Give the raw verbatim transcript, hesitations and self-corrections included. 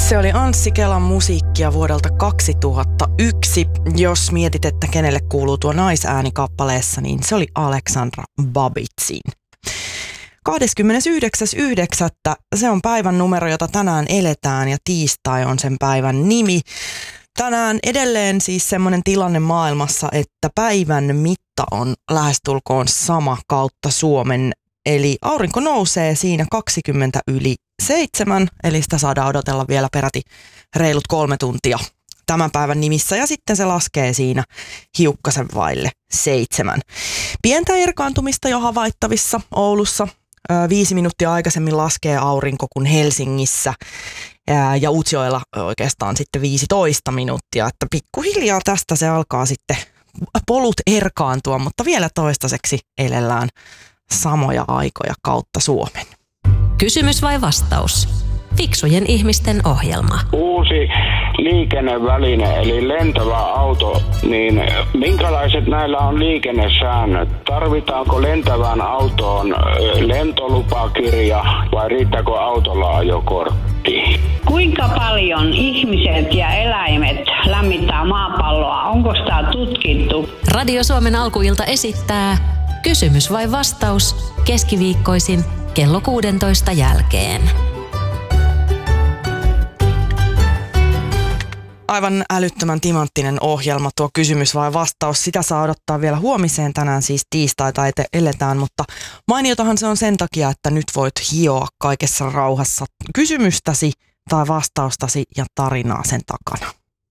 Se oli Anssi Kelan musiikkia vuodelta kaksituhattayksi. Jos mietit, että kenelle kuuluu tuo naisääni kappaleessa, niin se oli Aleksandra Babitsin. kahdeskymmenesyhdeksäs yhdeksättä se on päivän numero, jota tänään eletään, ja tiistai on sen päivän nimi. Tänään edelleen siis semmoinen tilanne maailmassa, että päivän mitta on lähestulkoon sama kautta Suomen. Eli aurinko nousee siinä kaksikymmentä yli seitsemän, eli sitä saadaan odotella vielä peräti reilut kolme tuntia tämän päivän nimissä, ja sitten se laskee siinä hiukkasen vaille seitsemän. Pientä erkaantumista jo havaittavissa Oulussa. Viisi minuuttia aikaisemmin laskee aurinko kuin Helsingissä, ja Utsjoella oikeastaan sitten viisitoista minuuttia, että pikkuhiljaa tästä se alkaa sitten polut erkaantua, mutta vielä toistaiseksi elellään samoja aikoja kautta Suomen. Kysymys vai vastaus? Fiksujen ihmisten ohjelma. Uusi liikenneväline eli lentävä auto, niin minkälaiset näillä on liikennesäännöt? Tarvitaanko lentävään autoon lentolupakirja vai riittääkö autolla ajokortti? Kuinka paljon ihmiset ja eläimet lämmittää maapalloa? Onko sitä tutkittu? Radio Suomen alkuilta esittää Kysymys vai vastaus keskiviikkoisin kello kuudentoista jälkeen. Aivan älyttömän timanttinen ohjelma tuo kysymys vai vastaus. Sitä saa odottaa vielä huomiseen, tänään siis tiistaita eletään, mutta mainiotahan se on sen takia, että nyt voit hioa kaikessa rauhassa kysymystäsi tai vastaustasi ja tarinaa sen takana.